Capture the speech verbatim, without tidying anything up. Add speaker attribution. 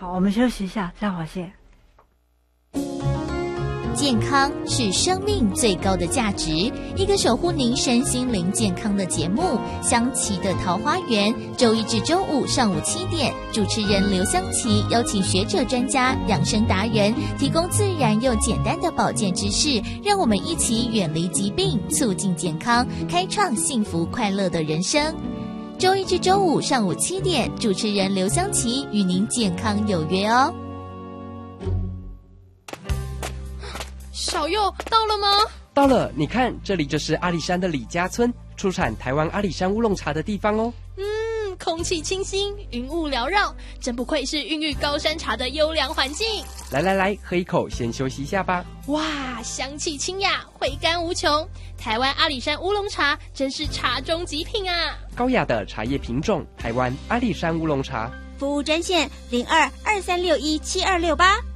Speaker 1: 好，我们休息一下，再回见。
Speaker 2: 健康是生命最高的价值，一个守护您身心灵健康的节目《香琪的桃花源》，周一至周五上午七点，主持人刘香琪邀请学者专家、养生达人，提供自然又简单的保健知识，让我们一起远离疾病，促进健康，开创幸福快乐的人生。周一至周五上午七点，主持人刘香琪与您健康有约哦。
Speaker 3: 小佑到了吗？
Speaker 4: 到了，你看，这里就是阿里山的李家村，出产台湾阿里山乌龙茶的地方哦。
Speaker 3: 嗯，空气清新，云雾缭绕，真不愧是孕育高山茶的优良环境。
Speaker 4: 来来来，喝一口，先休息一下吧。
Speaker 3: 哇，香气清雅，回甘无穷。台湾阿里山乌龙茶真是茶中极品啊！
Speaker 4: 高雅的茶叶品种，台湾阿里山乌龙茶。
Speaker 5: 服务专线零二二三六一七二六八。